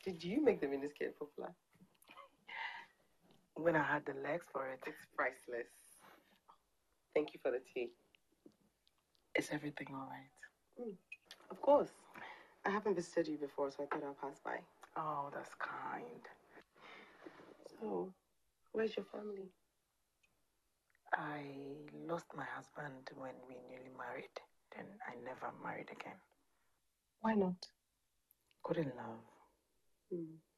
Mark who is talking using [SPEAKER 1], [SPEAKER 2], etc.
[SPEAKER 1] Did you make the miniskirt popular?
[SPEAKER 2] When I had the legs for it.
[SPEAKER 1] It's priceless. Thank you for the tea.
[SPEAKER 2] Is everything all right?
[SPEAKER 1] Of course. I haven't visited you before, so I thought I'll pass by.
[SPEAKER 2] Oh, that's kind.
[SPEAKER 1] So, where's your family?
[SPEAKER 2] I lost my husband when we newly married. Then I never married again.
[SPEAKER 1] Why not?
[SPEAKER 2] Couldn't love.